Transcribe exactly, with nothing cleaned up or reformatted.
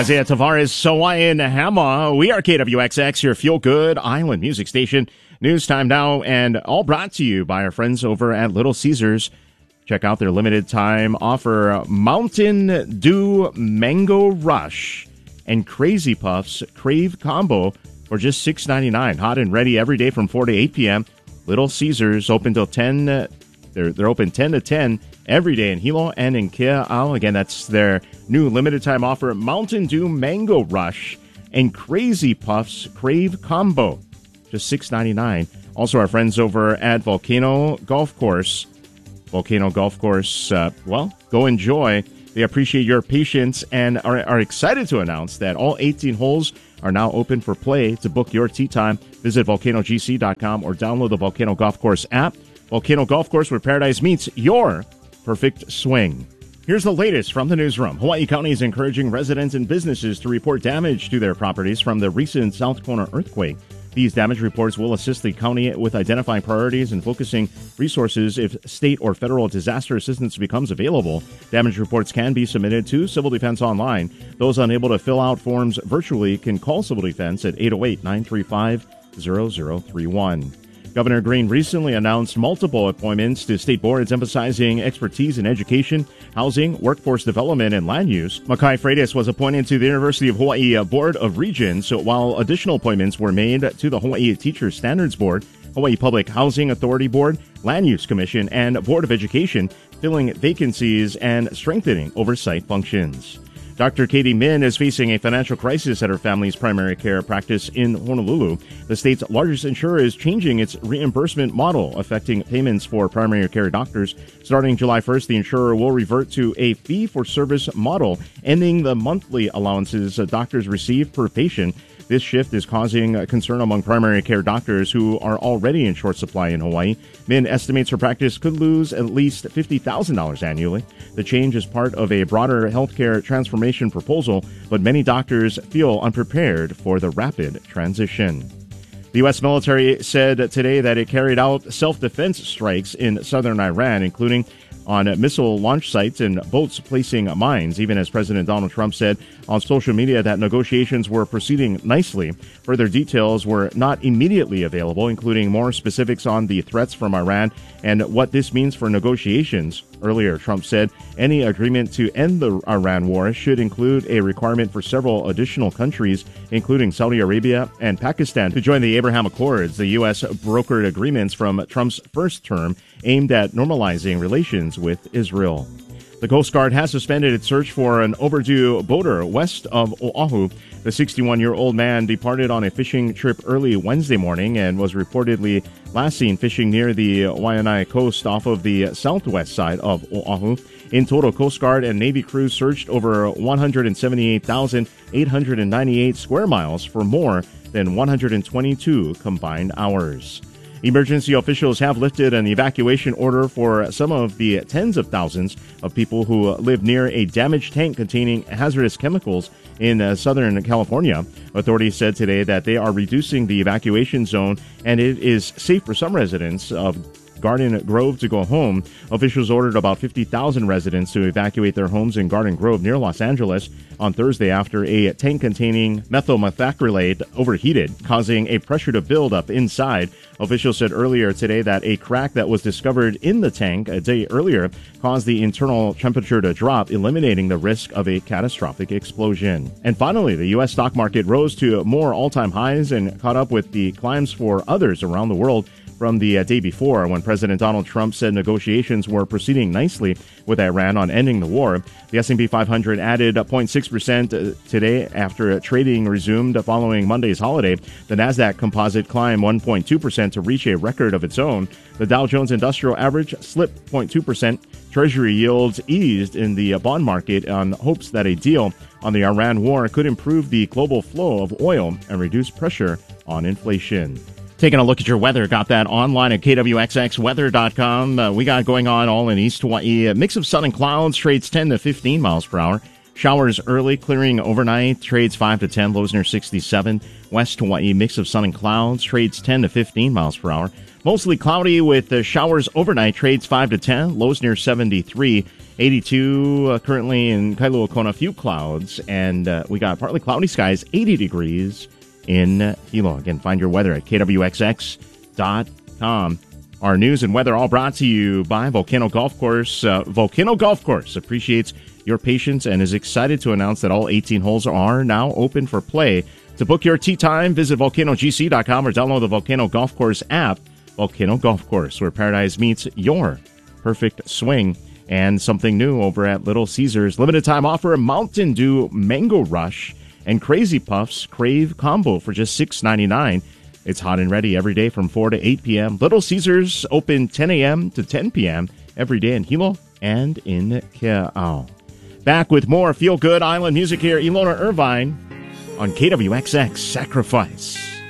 Isaiah Tavares, Hawaiian Hama. We are K W X X, your feel-good island music station. News time now, and all brought to you by our friends over at Little Caesars. Check out their limited time offer, Mountain Dew Mango Rush and Crazy Puffs Crave Combo for just six ninety-nine. Hot and ready every day from four to eight p.m. Little Caesars open till ten. Uh, they're they're open ten to ten every day in Hilo and in Kea'au. Again, that's their new limited time offer, Mountain Dew Mango Rush and Crazy Puffs Crave Combo, just six ninety-nine. Also, our friends over at Volcano Golf Course. Volcano Golf Course, uh, well, go enjoy. They appreciate your patience and are, are excited to announce that all eighteen holes are now open for play. To book your tee time, visit volcano g c dot com or download the Volcano Golf Course app. Volcano Golf Course, where paradise meets your perfect swing. Here's the latest from the newsroom. Hawaii County is encouraging residents and businesses to report damage to their properties from the recent South Kona earthquake. These damage reports will assist the county with identifying priorities and focusing resources if state or federal disaster assistance becomes available. Damage reports can be submitted to Civil Defense Online. Those unable to fill out forms virtually can call Civil Defense at eight oh eight, nine three five, zero zero three one. Governor Green recently announced multiple appointments to state boards emphasizing expertise in education, housing, workforce development, and land use. Makai Freitas was appointed to the University of Hawaii Board of Regents, while additional appointments were made to the Hawaii Teachers Standards Board, Hawaii Public Housing Authority Board, Land Use Commission, and Board of Education, filling vacancies and strengthening oversight functions. Doctor Katie Min is facing a financial crisis at her family's primary care practice in Honolulu. The state's largest insurer is changing its reimbursement model, affecting payments for primary care doctors. Starting July first, the insurer will revert to a fee-for-service model, ending the monthly allowances doctors receive per patient. This shift is causing concern among primary care doctors who are already in short supply in Hawaii. Min estimates her practice could lose at least fifty thousand dollars annually. The change is part of a broader healthcare transformation proposal, but many doctors feel unprepared for the rapid transition. The U S military said today that it carried out self-defense strikes in southern Iran, including on missile launch sites and boats placing mines, even as President Donald Trump said on social media that negotiations were proceeding nicely. Further details were not immediately available, including more specifics on the threats from Iran and what this means for negotiations. Earlier, Trump said any agreement to end the Iran war should include a requirement for several additional countries, including Saudi Arabia and Pakistan, to join the Abraham Accords, the U S brokered agreements from Trump's first term aimed at normalizing relations with Israel. The Coast Guard has suspended its search for an overdue boater west of Oahu. The sixty-one-year-old man departed on a fishing trip early Wednesday morning and was reportedly last seen fishing near the Waianae coast off of the southwest side of Oahu. In total, Coast Guard and Navy crews searched over one hundred seventy-eight thousand eight hundred ninety-eight square miles for more than one hundred twenty-two combined hours. Emergency officials have lifted an evacuation order for some of the tens of thousands of people who live near a damaged tank containing hazardous chemicals in uh, Southern California. Authorities said today that they are reducing the evacuation zone, and it is safe for some residents of Garden Grove to go home. Officials ordered about fifty thousand residents to evacuate their homes in Garden Grove near Los Angeles on Thursday after a tank containing methyl methacrylate overheated, causing a pressure to build up inside. Officials said earlier today that a crack that was discovered in the tank a day earlier caused the internal temperature to drop, eliminating the risk of a catastrophic explosion. And finally, the U S stock market rose to more all-time highs and caught up with the climbs for others around the world from the uh, day before, when President Donald Trump said negotiations were proceeding nicely with Iran on ending the war. The S and P five hundred added zero point six percent today after trading resumed following Monday's holiday. The Nasdaq Composite climbed one point two percent to reach a record of its own. The Dow Jones Industrial Average slipped zero point two percent. Treasury yields eased in the bond market on hopes that a deal on the Iran war could improve the global flow of oil and reduce pressure on inflation. Taking a look at your weather, got that online at K W X X weather dot com. Uh, we got going on all in East Hawaii. A mix of sun and clouds, trades ten to fifteen miles per hour. Showers early, clearing overnight, trades five to ten, lows near sixty-seven. West Hawaii, mix of sun and clouds, trades ten to fifteen miles per hour. Mostly cloudy with uh, showers overnight, trades five to ten, lows near seventy-three. eighty-two uh, currently in Kailua Kona, a few clouds, and uh, we got partly cloudy skies, eighty degrees in uh, Hilo. Again, find your weather at K W X X dot com. Our news and weather all brought to you by Volcano Golf Course. Uh, Volcano Golf Course appreciates your patience and is excited to announce that all eighteen holes are now open for play. To book your tee time, visit volcano g c dot com or download the Volcano Golf Course app. Volcano Golf Course, where paradise meets your perfect swing. And something new over at Little Caesars. Limited time offer, Mountain Dew Mango Rush and Crazy Puffs Crave Combo for just six ninety-nine. It's hot and ready every day from four to eight p.m. Little Caesars open ten a.m. to ten p.m. every day in Hilo and in Ke'au. Back with more feel-good island music here, Ilona Irvine on K W X X Sacrifice.